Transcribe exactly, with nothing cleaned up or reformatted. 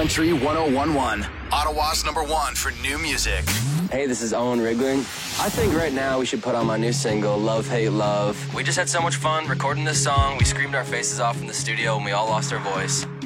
Country one oh one point one. Ottawa's number one for new music. Hey, this is Owen Riegling. I think right now we should put on my new single, Love, Hate, Love. We just had so much fun recording this song. We screamed our faces off in the studio and we all lost our voice.